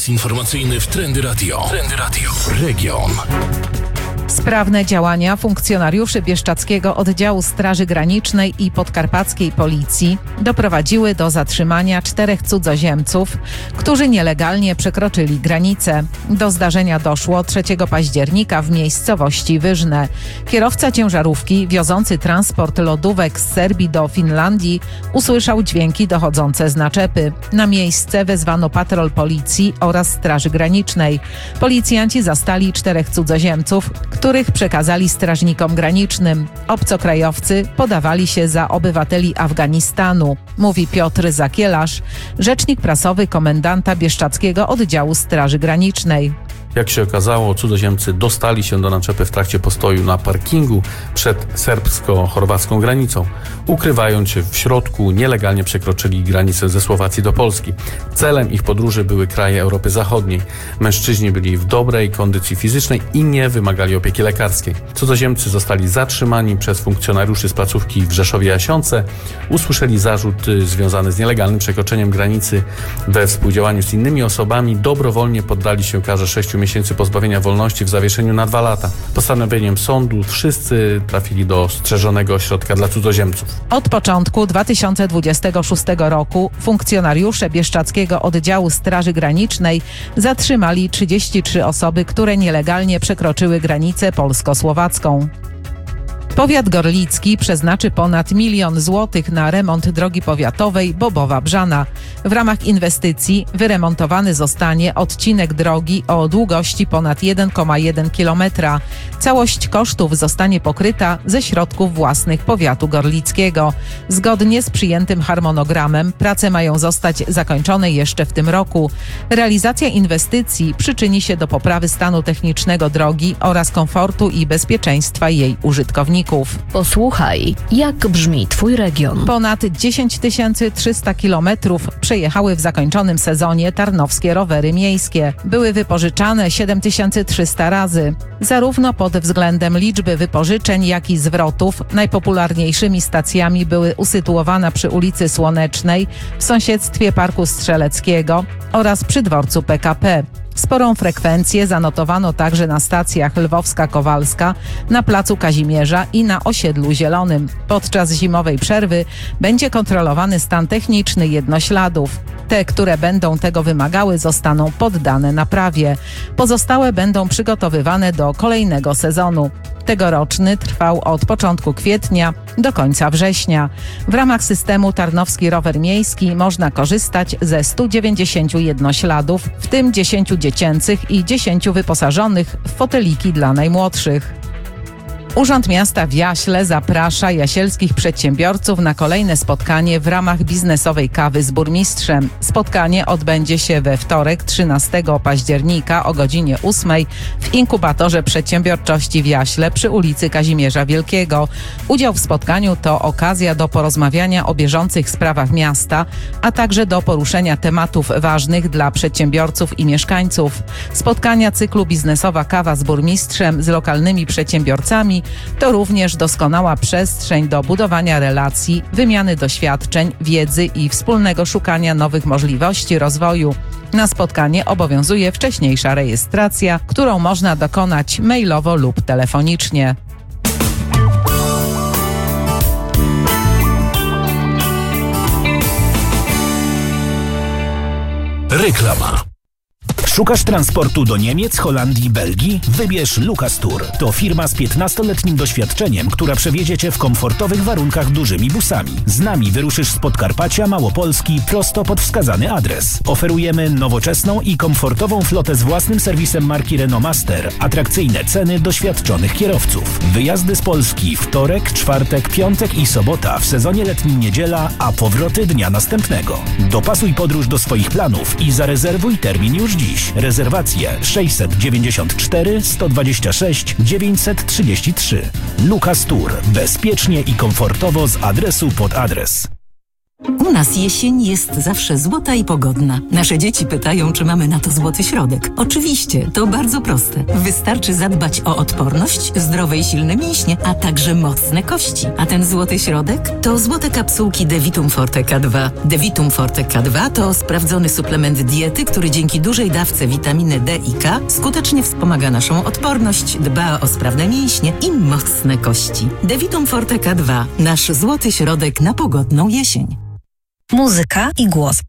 Serwis informacyjny w Trendy Radio. Trendy Radio. Region. Sprawne działania funkcjonariuszy Bieszczadzkiego Oddziału Straży Granicznej i Podkarpackiej Policji doprowadziły do zatrzymania 4 cudzoziemców, którzy nielegalnie przekroczyli granicę. Do zdarzenia doszło 3 października w miejscowości Wyżne. Kierowca ciężarówki wiozący transport lodówek z Serbii do Finlandii usłyszał dźwięki dochodzące z naczepy. Na miejsce wezwano patrol policji oraz Straży Granicznej. Policjanci zastali 4 cudzoziemców, których przekazali strażnikom granicznym. Obcokrajowcy podawali się za obywateli Afganistanu, mówi Piotr Zakielarz, rzecznik prasowy komendanta Bieszczadzkiego Oddziału Straży Granicznej. Jak się okazało, cudzoziemcy dostali się do naczepy w trakcie postoju na parkingu przed serbsko-chorwacką granicą. Ukrywając się w środku, nielegalnie przekroczyli granicę ze Słowacji do Polski. Celem ich podróży były kraje Europy Zachodniej. Mężczyźni byli w dobrej kondycji fizycznej i nie wymagali opieki lekarskiej. Cudzoziemcy zostali zatrzymani przez funkcjonariuszy z placówki w Rzeszowie-Jasionce. Usłyszeli zarzut związany z nielegalnym przekroczeniem granicy we współdziałaniu z innymi osobami. Dobrowolnie poddali się karze 6 miesięcy pozbawienia wolności w zawieszeniu na 2 lata. Postanowieniem sądu wszyscy trafili do strzeżonego ośrodka dla cudzoziemców. Od początku 2026 roku funkcjonariusze Bieszczadzkiego Oddziału Straży Granicznej zatrzymali 33 osoby, które nielegalnie przekroczyły granicę polsko-słowacką. Powiat gorlicki przeznaczy ponad 1 000 000 złotych na remont drogi powiatowej Bobowa-Brzana. W ramach inwestycji wyremontowany zostanie odcinek drogi o długości ponad 1,1 km. Całość kosztów zostanie pokryta ze środków własnych powiatu gorlickiego. Zgodnie z przyjętym harmonogramem prace mają zostać zakończone jeszcze w tym roku. Realizacja inwestycji przyczyni się do poprawy stanu technicznego drogi oraz komfortu i bezpieczeństwa jej użytkowników. Posłuchaj, jak brzmi Twój region. Ponad 10 300 kilometrów przejechały w zakończonym sezonie tarnowskie rowery miejskie. Były wypożyczane 7300 razy. Zarówno pod względem liczby wypożyczeń, jak i zwrotów najpopularniejszymi stacjami były usytuowane przy ulicy Słonecznej w sąsiedztwie Parku Strzeleckiego oraz przy dworcu PKP. Sporą frekwencję zanotowano także na stacjach Lwowska-Kowalska, na Placu Kazimierza i na Osiedlu Zielonym. Podczas zimowej przerwy będzie kontrolowany stan techniczny jednośladów. Te, które będą tego wymagały, zostaną poddane naprawie. Pozostałe będą przygotowywane do kolejnego sezonu. Tegoroczny trwał od początku kwietnia do końca września. W ramach systemu Tarnowski Rower Miejski można korzystać ze 190 jednośladów, w tym 10 dziecięcych i 10 wyposażonych w foteliki dla najmłodszych. Urząd Miasta w Jaśle zaprasza jasielskich przedsiębiorców na kolejne spotkanie w ramach biznesowej kawy z burmistrzem. Spotkanie odbędzie się we wtorek 13 października o godzinie 8 w inkubatorze przedsiębiorczości w Jaśle przy ulicy Kazimierza Wielkiego. Udział w spotkaniu to okazja do porozmawiania o bieżących sprawach miasta, a także do poruszenia tematów ważnych dla przedsiębiorców i mieszkańców. Spotkania cyklu Biznesowa kawa z burmistrzem z lokalnymi przedsiębiorcami to również doskonała przestrzeń do budowania relacji, wymiany doświadczeń, wiedzy i wspólnego szukania nowych możliwości rozwoju. Na spotkanie obowiązuje wcześniejsza rejestracja, którą można dokonać mailowo lub telefonicznie. Reklama. Szukasz transportu do Niemiec, Holandii, Belgii? Wybierz Lucas Tour. To firma z 15-letnim doświadczeniem, która przewiezie Cię w komfortowych warunkach dużymi busami. Z nami wyruszysz z Podkarpacia, Małopolski prosto pod wskazany adres. Oferujemy nowoczesną i komfortową flotę z własnym serwisem marki Renault Master, atrakcyjne ceny doświadczonych kierowców. Wyjazdy z Polski wtorek, czwartek, piątek i sobota, w sezonie letnim niedziela, a powroty dnia następnego. Dopasuj podróż do swoich planów i zarezerwuj termin już dziś. Rezerwacje 694 126 933. Lucas Tour. Bezpiecznie i komfortowo z adresu pod adres. U nas jesień jest zawsze złota i pogodna. Nasze dzieci pytają, czy mamy na to złoty środek. Oczywiście, to bardzo proste. Wystarczy zadbać o odporność, zdrowe i silne mięśnie, a także mocne kości. A ten złoty środek to złote kapsułki Devitum Forte K2. Devitum Forte K2 to sprawdzony suplement diety, który dzięki dużej dawce witaminy D i K skutecznie wspomaga naszą odporność, dba o sprawne mięśnie i mocne kości. Devitum Forte K2. Nasz złoty środek na pogodną jesień. Muzyka i głos